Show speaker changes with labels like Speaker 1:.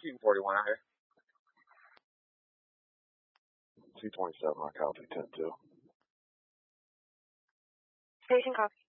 Speaker 1: 1341 out here. 227 on copy 10-2.
Speaker 2: Station copy.